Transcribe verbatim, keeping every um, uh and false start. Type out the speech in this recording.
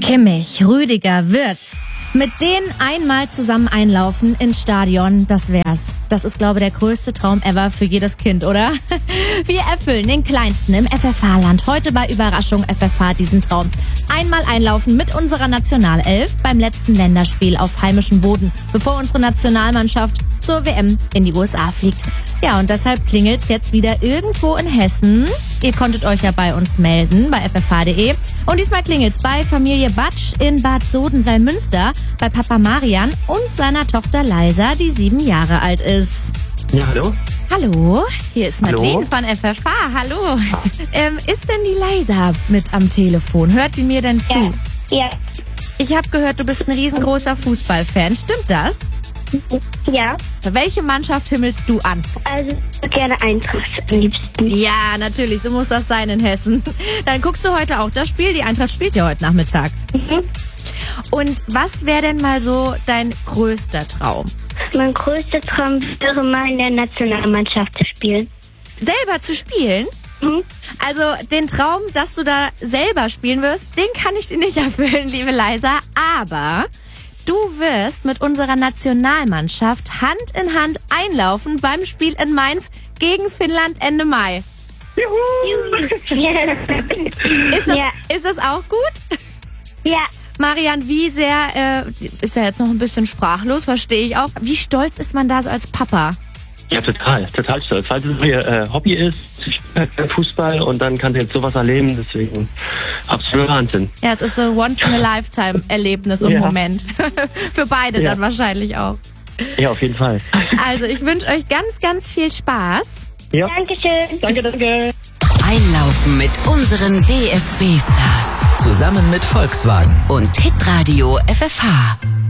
Kimmich, Rüdiger, Wirtz. Mit denen einmal zusammen einlaufen ins Stadion, das wär's. Das ist, glaube ich, der größte Traum ever für jedes Kind, oder? Wir erfüllen den kleinsten im F F H-Land heute bei Überraschung F F H diesen Traum. Einmal einlaufen mit unserer Nationalelf beim letzten Länderspiel auf heimischem Boden, bevor unsere Nationalmannschaft zur W M in die U S A fliegt. Ja, und deshalb klingelt's jetzt wieder irgendwo in Hessen. Ihr konntet euch ja bei uns melden, bei f f h punkt d e. Und diesmal klingelt's bei Familie Batsch in Bad Soden-Salmünster, bei Papa Marian und seiner Tochter Leisa, die sieben Jahre alt ist. Ja, hallo? Hallo, hier ist Madeleine Hallo? von F F H. Hallo. Ähm, ist denn die Leisa mit am Telefon? Hört die mir denn zu? Ja. Ja. Ich habe gehört, du bist ein riesengroßer Fußballfan. Stimmt das? Ja. Welche Mannschaft himmelst du an? Also gerne Eintracht am liebsten. Ja, natürlich, so muss das sein in Hessen. Dann guckst du heute auch das Spiel. Die Eintracht spielt ja heute Nachmittag. Mhm. Und was wäre denn mal so dein größter Traum? Mein größter Traum wäre mal in der Nationalmannschaft zu spielen. Selber zu spielen? Mhm. Also den Traum, dass du da selber spielen wirst, den kann ich dir nicht erfüllen, liebe Leisa. Aber du wirst mit unserer Nationalmannschaft Hand in Hand einlaufen beim Spiel in Mainz gegen Finnland Ende Mai. Juhu. Ja. Ist das, Ja. ist das auch gut? Ja. Marian, wie sehr, äh, ist ja jetzt noch ein bisschen sprachlos, verstehe ich auch. Wie stolz ist man da so als Papa? Ja, total, total stolz. Weil es ihr äh, Hobby ist, Fußball, und dann kann sie jetzt sowas erleben, deswegen absolut Wahnsinn. Ja, es ist so ein Once-in-a-Lifetime-Erlebnis und Ja. Moment. Für beide Ja. dann wahrscheinlich auch. Ja, auf jeden Fall. Also, ich wünsche euch ganz, ganz viel Spaß. Ja, Dankeschön. danke, danke. Einlaufen mit unseren D F B-Stars Zusammen mit Volkswagen. und Hitradio F F H.